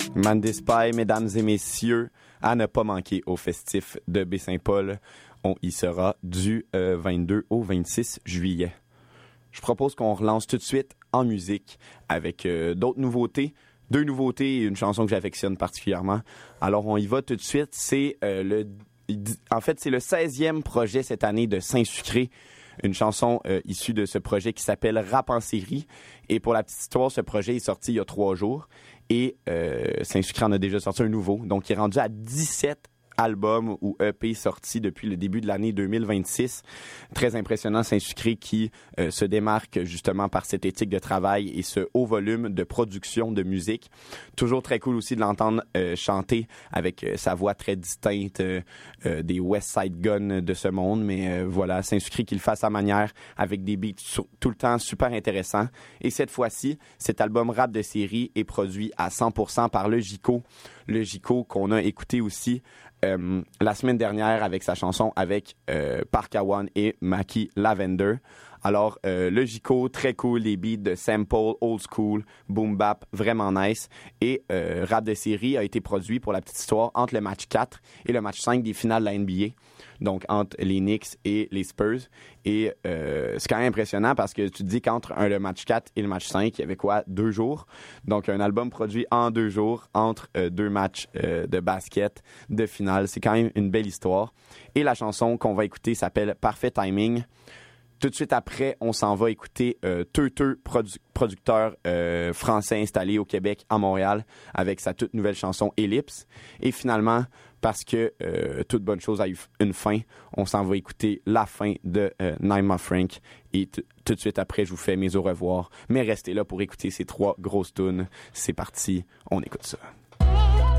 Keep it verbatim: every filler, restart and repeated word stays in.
Mandy Spy, mesdames et messieurs, à ne pas manquer au festif de Baie-Saint-Paul. On y sera du euh, vingt-deux au vingt-six juillet. Je propose qu'on relance tout de suite en musique avec euh, d'autres nouveautés. Deux nouveautés et une chanson que j'affectionne particulièrement. Alors, on y va tout de suite. C'est euh, le... En fait, c'est le seizième projet cette année de Saint-Sucré. Une chanson euh, issue de ce projet qui s'appelle Rap en série. Et pour la petite histoire, ce projet est sorti il y a trois jours. Et euh, Saint-Sucré en a déjà sorti un nouveau. Donc, il est rendu à dix-sept albums ou E P sortis depuis le début de l'année deux mille vingt-six. Très impressionnant, Saint-Sucré qui euh, se démarque justement par cette éthique de travail et ce haut volume de production de musique. Toujours très cool aussi de l'entendre euh, chanter avec euh, sa voix très distincte euh, euh, des West Side Gun de ce monde. Mais euh, voilà, Saint-Sucré qui le fait à sa manière avec des beats sur, tout le temps super intéressants. Et cette fois-ci, cet album rap de série est produit à cent pour cent par le Gico. Le Gico qu'on a écouté aussi Euh, la semaine dernière avec sa chanson avec euh, Parka One et Maki Lavender. Alors, euh, le Gico, très cool, des beats de sample, old school, boom bap, vraiment nice. Et euh, Rap de série a été produit, pour la petite histoire, entre le match quatre et le match cinq des finales de la N B A. Donc, entre les Knicks et les Spurs. Et euh, c'est quand même impressionnant parce que tu te dis qu'entre un, le match quatre et le match cinq, il y avait quoi? Deux jours. Donc, un album produit en deux jours entre euh, deux matchs euh, de basket de finale. C'est quand même une belle histoire. Et la chanson qu'on va écouter s'appelle Parfait Timing. Tout de suite après, on s'en va écouter euh, Teuteux, produ- producteur euh, français installé au Québec, à Montréal, avec sa toute nouvelle chanson Ellipse. Et finalement, parce que euh, toute bonne chose a eu une fin, on s'en va écouter la fin de euh, Naima Frank. Et t- tout de suite après, je vous fais mes au revoir. Mais restez là pour écouter ces trois grosses tunes. C'est parti, on écoute ça.